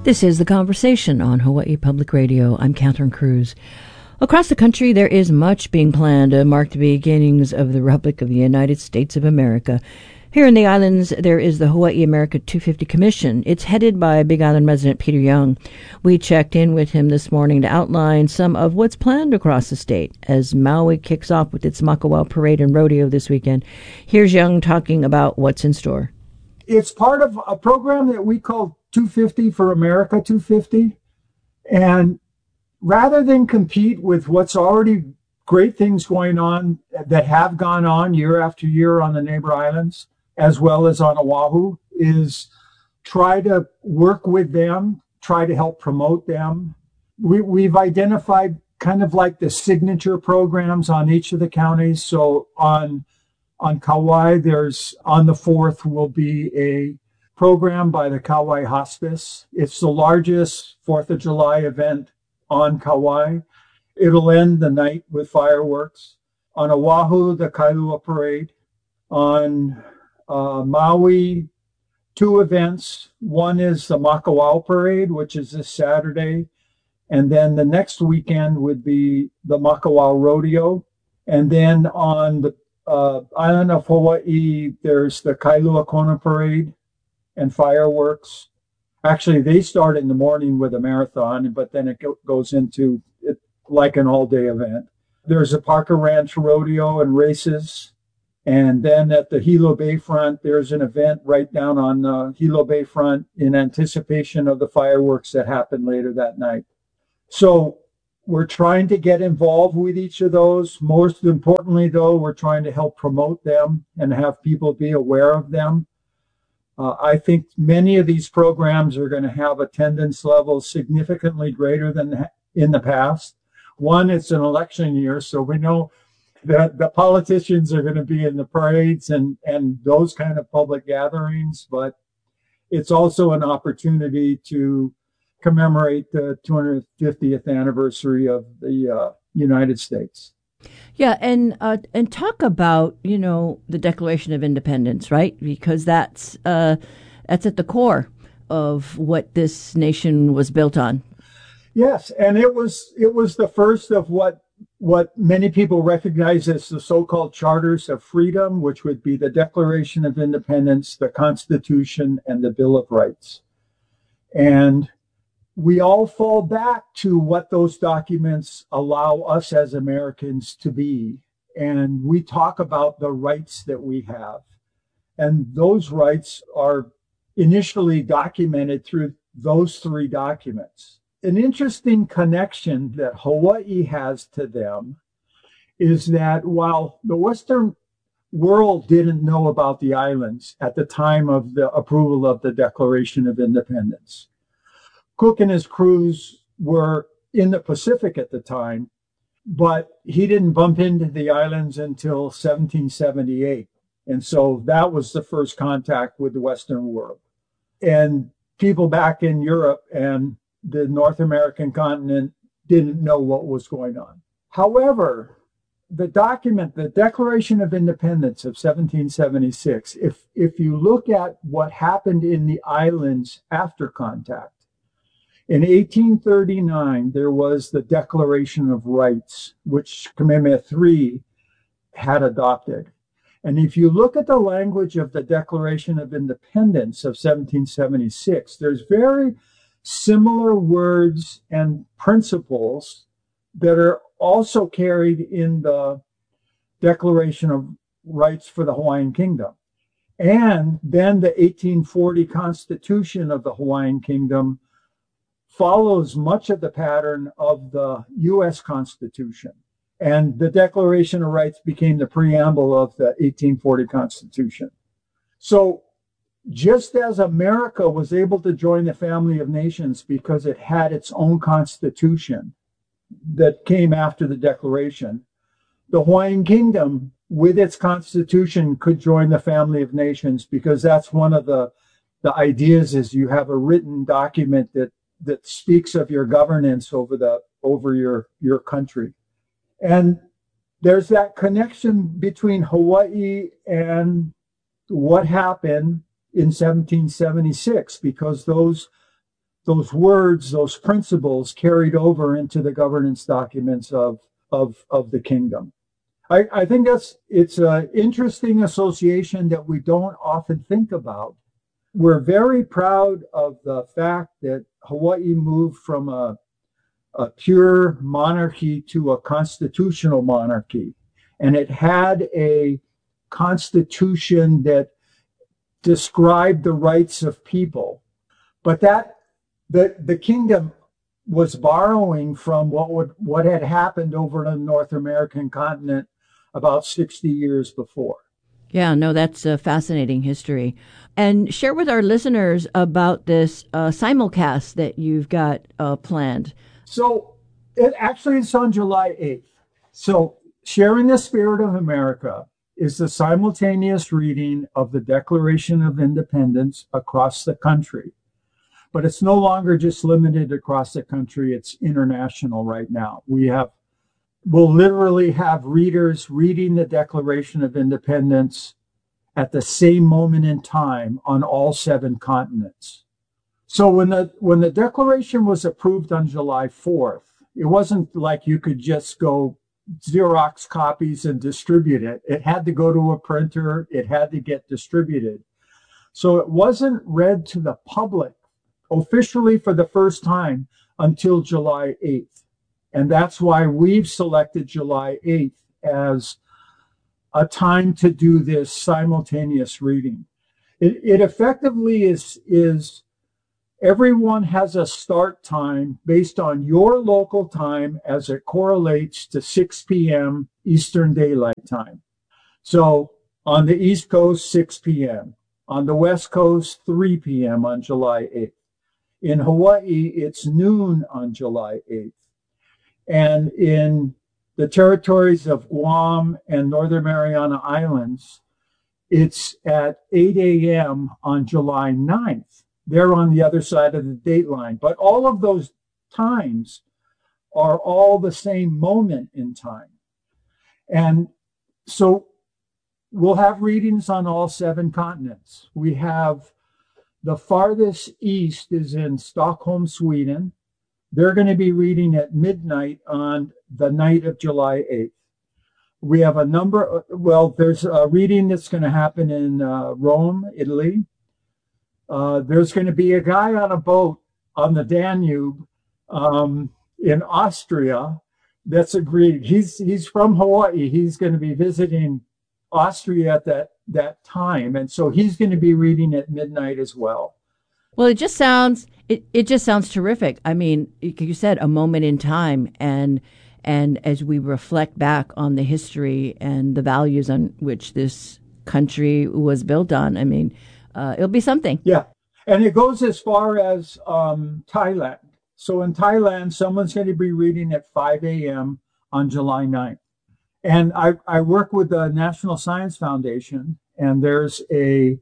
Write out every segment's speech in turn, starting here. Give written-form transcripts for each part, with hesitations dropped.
This is The Conversation on Hawaii Public Radio. I'm Catherine Cruz. Across the country, there is much being planned to mark the beginnings of the Republic of the United States of America. Here in the islands, there is the Hawaii America 250 Commission. It's headed by Big Island resident Peter Young. We checked in with him this morning to outline some of what's planned across the state as Maui kicks off with its Makawao Parade and Rodeo this weekend. Here's Young talking about what's in store. It's part of a program that we call 250 for America 250. And rather than compete with what's already great things going on that have gone on year after year on the neighbor islands, as well as on Oahu, is try to work with them, try to help promote them. We've identified kind of like the signature programs on each of the counties. So on Kauai, there's on the 4th will be a program by the Kauai Hospice. It's the largest 4th of July event on Kauai. It'll end the night with fireworks. On Oahu, the Kailua Parade. On Maui, 2 events. One is the Makawao Parade, which is this Saturday. And then the next weekend would be the Makawao Rodeo. And then on the island of Hawaii, there's the Kailua Kona Parade and fireworks. Actually, they start in the morning with a marathon, but then it goes into it like an all-day event. There's a Parker Ranch Rodeo and races. And then at the Hilo Bayfront, there's an event right down on Hilo Bayfront in anticipation of the fireworks that happen later that night. So we're trying to get involved with each of those. Most importantly, though, we're trying to help promote them and have people be aware of them. I think many of these programs are going to have attendance levels significantly greater than in the past. One, it's an election year, so we know that the politicians are going to be in the parades and those kind of public gatherings, but it's also an opportunity to commemorate the 250th anniversary of the United States. Yeah, and talk about, the Declaration of Independence, right? Because that's at the core of what this nation was built on. Yes, and it was the first of what many people recognize as the so-called Charters of Freedom, which would be the Declaration of Independence, the Constitution, and the Bill of Rights. And we all fall back to what those documents allow us as Americans to be. And we talk about the rights that we have. And those rights are initially documented through those 3 documents. An interesting connection that Hawaii has to them is that while the Western world didn't know about the islands at the time of the approval of the Declaration of Independence, Cook and his crews were in the Pacific at the time, but he didn't bump into the islands until 1778. And so that was the first contact with the Western world. And people back in Europe and the North American continent didn't know what was going on. However, the document, the Declaration of Independence of 1776, if you look at what happened in the islands after contact, in 1839, there was the Declaration of Rights, which Kamehameha III had adopted. And if you look at the language of the Declaration of Independence of 1776, there's very similar words and principles that are also carried in the Declaration of Rights for the Hawaiian Kingdom. And then the 1840 Constitution of the Hawaiian Kingdom follows much of the pattern of the U.S. Constitution. And the Declaration of Rights became the preamble of the 1840 Constitution. So just as America was able to join the family of nations because it had its own constitution that came after the Declaration, the Hawaiian Kingdom, with its constitution, could join the family of nations because that's one of the ideas is you have a written document that speaks of your governance over your country. And there's that connection between Hawaii and what happened in 1776, because those those words, those principles carried over into the governance documents of the kingdom. I think it's an interesting association that we don't often think about. We're very proud of the fact that Hawaii moved from a pure monarchy to a constitutional monarchy. And it had a constitution that described the rights of people. But the kingdom was borrowing from what had happened over the North American continent about 60 years before. Yeah, no, that's a fascinating history. And share with our listeners about this simulcast that you've got planned. So it's on July 8th. So Sharing the Spirit of America is the simultaneous reading of the Declaration of Independence across the country. But it's no longer just limited across the country. It's international right now. We'll literally have readers reading the Declaration of Independence at the same moment in time on all 7 continents. So when the Declaration was approved on July 4th, it wasn't like you could just go Xerox copies and distribute it. It had to go to a printer. It had to get distributed. So it wasn't read to the public officially for the first time until July 8th. And that's why we've selected July 8th as a time to do this simultaneous reading. It effectively is everyone has a start time based on your local time as it correlates to 6 p.m. Eastern Daylight Time. So on the East Coast, 6 p.m. On the West Coast, 3 p.m. on July 8th. In Hawaii, it's noon on July 8th. And in the territories of Guam and Northern Mariana Islands, it's at 8 a.m. on July 9th. They're on the other side of the date line. But all of those times are all the same moment in time. And so we'll have readings on all 7 continents. We have the farthest east is in Stockholm, Sweden. They're going to be reading at midnight on the night of July 8th. We have there's a reading that's going to happen in Rome, Italy. There's going to be a guy on a boat on the Danube in Austria that's agreed. He's from Hawaii. He's going to be visiting Austria at that time. And so he's going to be reading at midnight as well. Well, it just sounds terrific. I mean, you said a moment in time, and as we reflect back on the history and the values on which this country was built on, I mean, it'll be something. Yeah, and it goes as far as Thailand. So in Thailand, someone's going to be reading at 5 a.m. on July 9th. And I work with the National Science Foundation, and there's a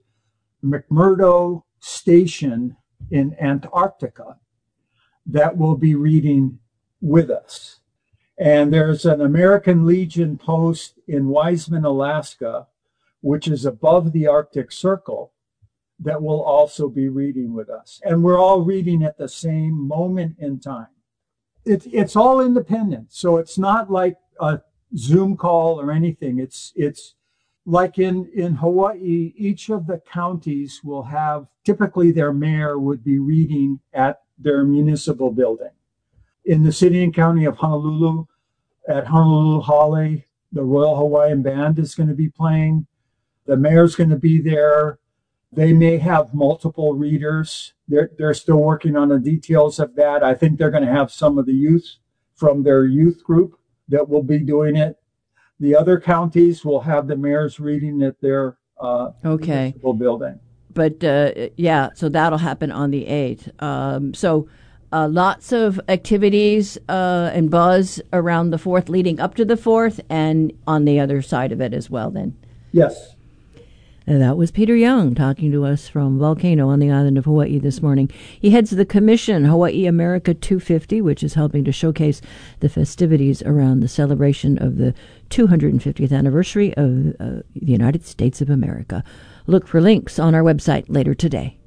McMurdo station in Antarctica that will be reading with us. And there's an American Legion post in Wiseman, Alaska, which is above the Arctic Circle, that will also be reading with us. And we're all reading at the same moment in time. It's all independent. So it's not like a Zoom call or anything. It's like in Hawaii, each of the counties will have, typically their mayor would be reading at their municipal building. In the city and county of Honolulu, at Honolulu Hale, the Royal Hawaiian Band is going to be playing. The mayor's going to be there. They may have multiple readers. They're still working on the details of that. I think they're going to have some of the youth from their youth group that will be doing it. The other counties will have the mayors reading at their municipal building. But so that'll happen on the 8th. So lots of activities and buzz around the 4th, leading up to the 4th, and on the other side of it as well then. Yes. And that was Peter Young talking to us from Volcano on the island of Hawaii this morning. He heads the commission, Hawaii America 250, which is helping to showcase the festivities around the celebration of the 250th anniversary of the United States of America. Look for links on our website later today.